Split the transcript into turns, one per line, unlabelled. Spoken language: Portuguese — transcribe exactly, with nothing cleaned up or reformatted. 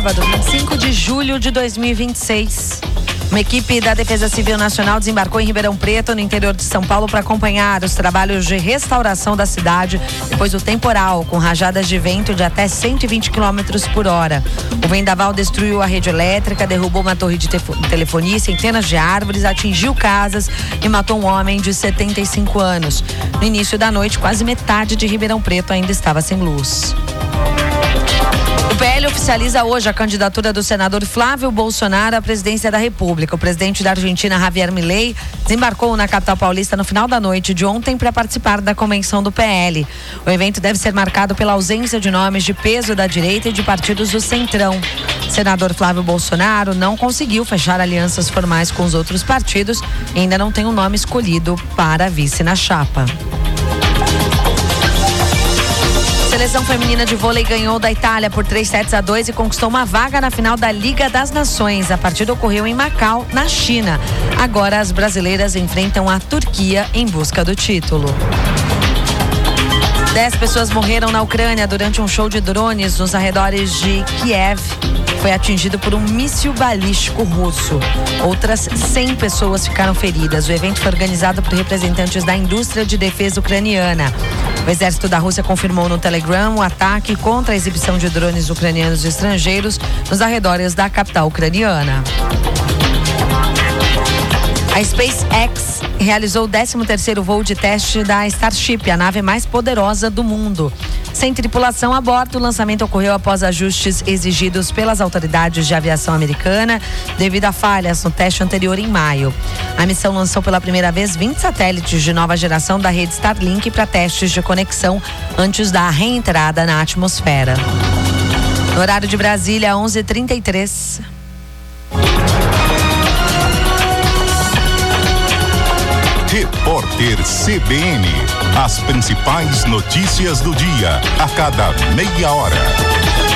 sábado, vinte e cinco de julho de dois mil e vinte e seis. Uma equipe da Defesa Civil Nacional desembarcou em Ribeirão Preto, no interior de São Paulo, para acompanhar os trabalhos de restauração da cidade depois do temporal, com rajadas de vento de até cento e vinte quilômetros por hora. O vendaval destruiu a rede elétrica, derrubou uma torre de telefonia, centenas de árvores, atingiu casas e matou um homem de setenta e cinco anos. No início da noite, quase metade de Ribeirão Preto ainda estava sem luz. O P L oficializa hoje a candidatura do senador Flávio Bolsonaro à presidência da República. O presidente da Argentina, Javier Milei, desembarcou na capital paulista no final da noite de ontem para participar da convenção do P L. O evento deve ser marcado pela ausência de nomes de peso da direita e de partidos do Centrão. O senador Flávio Bolsonaro não conseguiu fechar alianças formais com os outros partidos e ainda não tem um nome escolhido para vice na chapa. A seleção feminina de vôlei ganhou da Itália por três sets a dois e conquistou uma vaga na final da Liga das Nações. A partida ocorreu em Macau, na China. Agora as brasileiras enfrentam a Turquia em busca do título. Dez pessoas morreram na Ucrânia durante um show de drones nos arredores de Kiev. Foi atingido por um míssil balístico russo. Outras cem pessoas ficaram feridas. O evento foi organizado por representantes da indústria de defesa ucraniana. O exército da Rússia confirmou no Telegram o ataque contra a exibição de drones ucranianos e estrangeiros nos arredores da capital ucraniana. A SpaceX realizou o décimo terceiro voo de teste da Starship, a nave mais poderosa do mundo. Sem tripulação a bordo, o lançamento ocorreu após ajustes exigidos pelas autoridades de aviação americana devido a falhas no teste anterior em maio. A missão lançou pela primeira vez vinte satélites de nova geração da rede Starlink para testes de conexão antes da reentrada na atmosfera. No horário de Brasília, onze e trinta e três.
Repórter C B N. As principais notícias do dia, a cada meia hora.